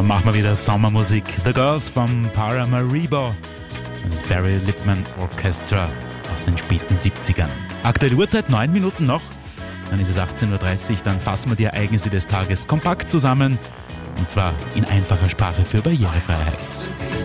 Ja, machen wir wieder Sommermusik. The Girls vom Paramaribo. Das ist Barry Lipman Orchestra aus den späten 70ern. Aktuelle Uhrzeit, 9 Minuten noch. Dann ist es 18.30 Uhr. Dann fassen wir die Ereignisse des Tages kompakt zusammen. Und zwar in einfacher Sprache für Barrierefreiheit.